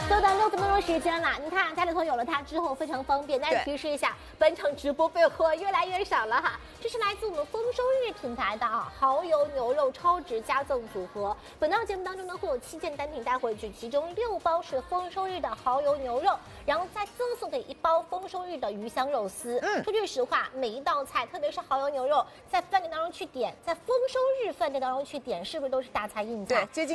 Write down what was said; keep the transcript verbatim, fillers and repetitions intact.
短短六分钟的时间啦，你看家里头有了它之后非常方便。但是提示一下，本场直播备货越来越少了哈。这是来自我们丰收日品牌的啊蚝油牛肉超值加赠组合。本档节目当中呢会有七件单品带回去，其中六包是丰收日的蚝油牛肉，然后再赠送给一包丰收日的鱼香肉丝。嗯，说句实话，每一道菜，特别是蚝油牛肉，在饭店当中去点，在丰收日饭店当中去点，是不是都是大菜硬菜？ 对，接近。